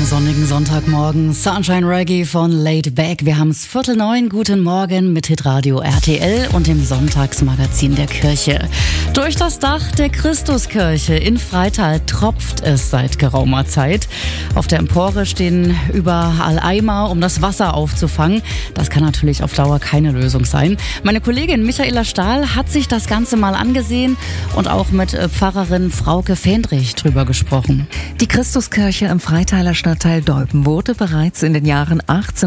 sonnigen Sonntagmorgen. Sunshine Reggae von Laid Back. Wir haben es 8:45. Guten Morgen mit Hitradio RTL und dem Sonntagsmagazin der Kirche. Durch das Dach der Christuskirche in Freital tropft es seit geraumer Zeit. Auf der Empore stehen überall Eimer, um das Wasser aufzufangen. Das kann natürlich auf Dauer keine Lösung sein. Meine Kollegin Michaela Stahl hat sich das Ganze mal angesehen und auch mit Pfarrerin Frauke Fendrich drüber gesprochen. Die Christuskirche im Freitaler Stadtteil Dolpen wurde bereits in den Jahren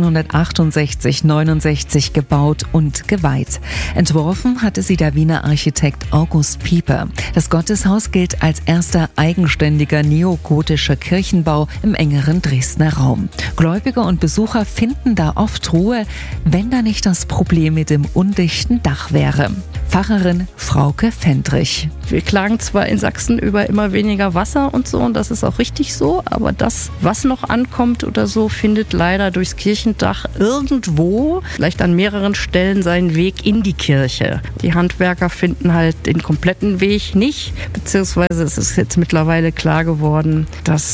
1868-69 gebaut und geweiht. Entworfen hatte sie der Wiener Architekt August Pieper. Das Gotteshaus gilt als erster eigenständiger neogotischer Kirchenbau im engeren Dresdner Raum. Gläubige und Besucher finden da oft Ruhe, wenn da nicht das Problem mit dem undichten Dach wäre. Pfarrerin Frauke Fendrich. Wir klagen zwar in Sachsen über immer weniger Wasser und so, und das ist auch richtig so, aber das, was noch ankommt oder so, findet leider durchs Kirchendach irgendwo, vielleicht an mehreren Stellen, seinen Weg in die Kirche. Die Handwerker finden halt den kompletten Weg nicht, beziehungsweise es ist jetzt mittlerweile klar geworden, dass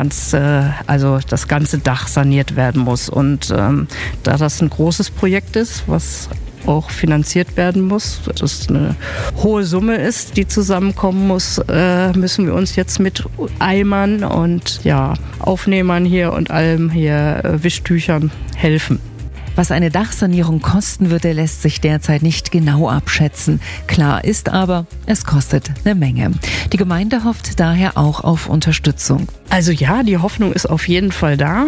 das ganze Dach saniert werden muss. Und da das ein großes Projekt ist, was auch finanziert werden muss, dass es eine hohe Summe ist, die zusammenkommen muss, müssen wir uns jetzt mit Eimern und Aufnehmern hier und allem hier, Wischtüchern helfen. Was eine Dachsanierung kosten würde, lässt sich derzeit nicht genau abschätzen. Klar ist aber, es kostet eine Menge. Die Gemeinde hofft daher auch auf Unterstützung. Also ja, die Hoffnung ist auf jeden Fall da,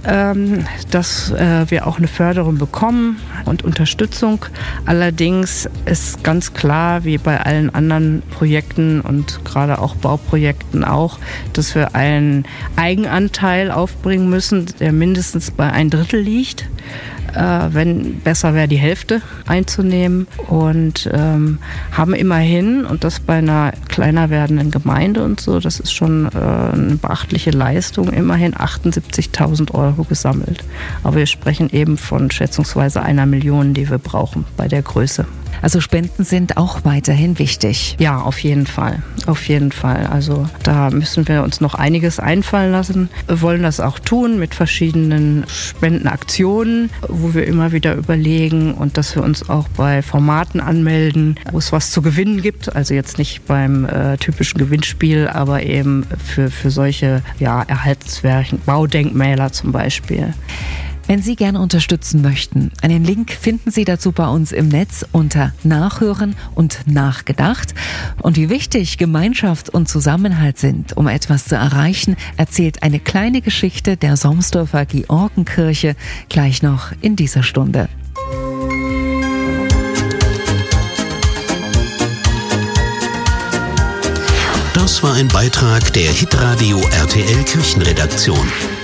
dass wir auch eine Förderung bekommen und Unterstützung. Allerdings ist ganz klar, wie bei allen anderen Projekten und gerade auch Bauprojekten auch, dass wir einen Eigenanteil aufbringen müssen, der mindestens bei 1/3 liegt. Wenn besser wäre, die Hälfte einzunehmen, und haben immerhin, und das bei einer kleiner werdenden Gemeinde und so, das ist schon eine beachtliche Leistung, immerhin 78.000 Euro gesammelt. Aber wir sprechen eben von schätzungsweise 1 Million, die wir brauchen bei der Größe. Also Spenden sind auch weiterhin wichtig. Ja, auf jeden Fall. Auf jeden Fall. Also da müssen wir uns noch einiges einfallen lassen. Wir wollen das auch tun mit verschiedenen Spendenaktionen, wo wir immer wieder überlegen, und dass wir uns auch bei Formaten anmelden, wo es was zu gewinnen gibt. Also jetzt nicht beim typischen Gewinnspiel, aber eben für solche erhaltenswerten Baudenkmäler zum Beispiel. Wenn Sie gerne unterstützen möchten, einen Link finden Sie dazu bei uns im Netz unter Nachhören und Nachgedacht. Und wie wichtig Gemeinschaft und Zusammenhalt sind, um etwas zu erreichen, erzählt eine kleine Geschichte der Somsdorfer Georgenkirche gleich noch in dieser Stunde. Das war ein Beitrag der Hitradio RTL Kirchenredaktion.